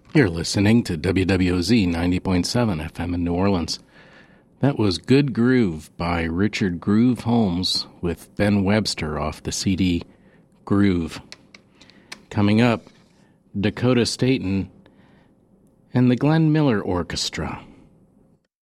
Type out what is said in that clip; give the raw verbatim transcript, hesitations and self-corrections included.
You're listening to W W O Z ninety point seven F M in New Orleans. That was Good Groove by Richard Groove Holmes with Ben Webster off the C D Groove. Coming up, Dakota Staton and the Glenn Miller Orchestra.